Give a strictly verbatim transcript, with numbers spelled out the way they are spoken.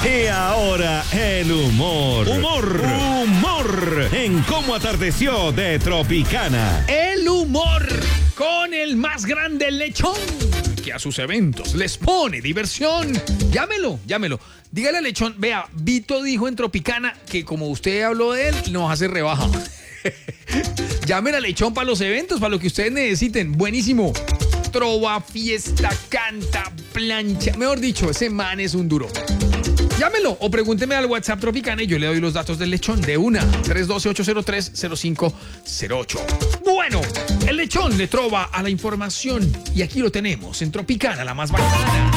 Y ahora el humor. Humor. Humor. En Cómo Atardeció de Tropicana. El humor con el más grande lechón, que a sus eventos les pone diversión. Llámelo, llámelo. Dígale al lechón, vea, Vito dijo en Tropicana que como usted habló de él, nos hace rebaja. Llamen al lechón para los eventos, para lo que ustedes necesiten. Buenísimo. Trova, fiesta, canta, plancha. Mejor dicho, ese man es un duro. Llámelo o pregúnteme al WhatsApp Tropicana y yo le doy los datos del lechón de una. tres uno dos, ocho cero tres, cero cinco cero ocho. Bueno, el lechón le trova a la información y aquí lo tenemos en Tropicana, la más bacana.